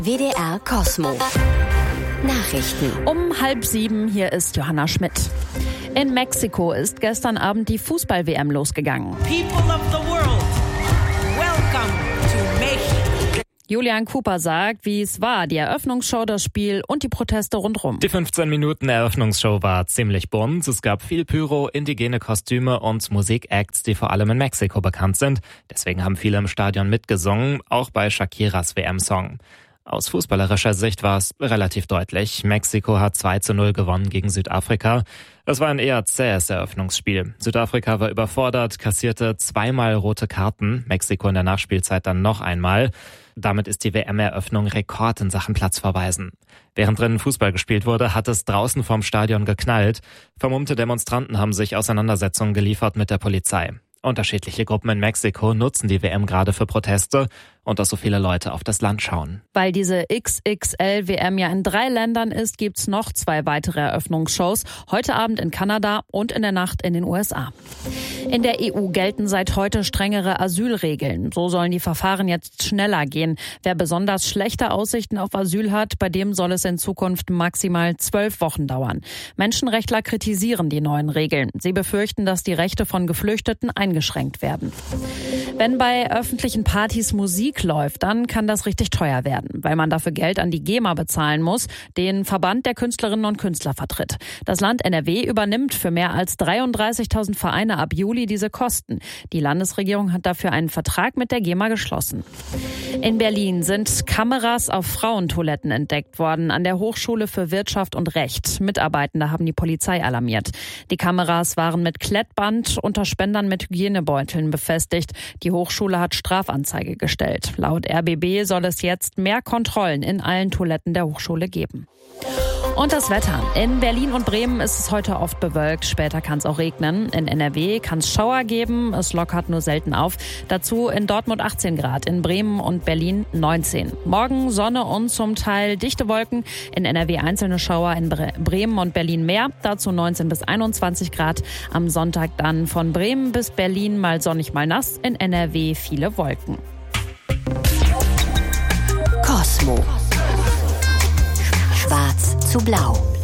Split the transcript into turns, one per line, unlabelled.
WDR Cosmo. Nachrichten.
Um 6:30 hier ist Johanna Schmidt. In Mexiko ist gestern Abend die Fußball-WM losgegangen.
People of the world, welcome to Mexico.
Julian Cooper sagt, wie es war, die Eröffnungsshow, das Spiel und die Proteste rundherum.
Die 15 Minuten Eröffnungsshow war ziemlich bunt. Es gab viel Pyro, indigene Kostüme und Musikacts, die vor allem in Mexiko bekannt sind. Deswegen haben viele im Stadion mitgesungen, auch bei Shakiras WM-Song. Aus fußballerischer Sicht war es relativ deutlich. Mexiko hat 2:0 gewonnen gegen Südafrika. Es war ein eher zähes Eröffnungsspiel. Südafrika war überfordert, kassierte 2-mal rote Karten. Mexiko in der Nachspielzeit dann noch einmal. Damit ist die WM-Eröffnung Rekord in Sachen Platzverweisen. Während drinnen Fußball gespielt wurde, hat es draußen vorm Stadion geknallt. Vermummte Demonstranten haben sich Auseinandersetzungen geliefert mit der Polizei. Unterschiedliche Gruppen in Mexiko nutzen die WM gerade für Proteste und dass so viele Leute auf das Land schauen.
Weil diese XXL-WM ja in 3 Ländern ist, gibt's noch 2 weitere Eröffnungsshows. Heute Abend in Kanada und in der Nacht in den USA. In der EU gelten seit heute strengere Asylregeln. So sollen die Verfahren jetzt schneller gehen. Wer besonders schlechte Aussichten auf Asyl hat, bei dem soll es in Zukunft maximal 12 Wochen dauern. Menschenrechtler kritisieren die neuen Regeln. Sie befürchten, dass die Rechte von Geflüchteten eingeschränkt werden. Wenn bei öffentlichen Partys Musik läuft, dann kann das richtig teuer werden, weil man dafür Geld an die GEMA bezahlen muss, den Verband der Künstlerinnen und Künstler vertritt. Das Land NRW übernimmt für mehr als 33.000 Vereine ab Juli diese Kosten. Die Landesregierung hat dafür einen Vertrag mit der GEMA geschlossen. In Berlin sind Kameras auf Frauentoiletten entdeckt worden, an der Hochschule für Wirtschaft und Recht. Mitarbeitende haben die Polizei alarmiert. Die Kameras waren mit Klettband unter Spendern mit Hygienebeuteln befestigt. Die Hochschule hat Strafanzeige gestellt. Laut RBB soll es jetzt mehr Kontrollen in allen Toiletten der Hochschule geben. Und das Wetter. In Berlin und Bremen ist es heute oft bewölkt. Später kann es auch regnen. In NRW kann es Schauer geben. Es lockert nur selten auf. Dazu in Dortmund 18 Grad, in Bremen und Berlin 19. Morgen Sonne und zum Teil dichte Wolken. In NRW einzelne Schauer, in Bremen und Berlin mehr. Dazu 19 bis 21 Grad. Am Sonntag dann von Bremen bis Berlin mal sonnig, mal nass. In NRW viele Wolken.
Cosmo. Schwarz zu blau.